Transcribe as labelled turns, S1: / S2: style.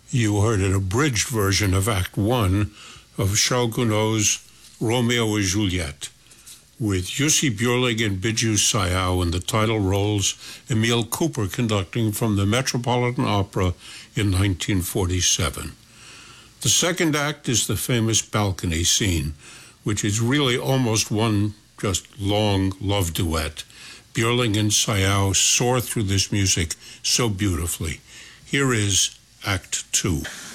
S1: You heard an abridged version of Act One of Charles Gounod's Romeo and Juliet, with Jussi Björling and Biju Sayao in the title roles, Emil Cooper conducting from the Metropolitan Opera in 1947. The second act is the famous balcony scene, which is really almost one just long love duet. Björling and Sayao soar through this music so beautifully. Here is Act Two.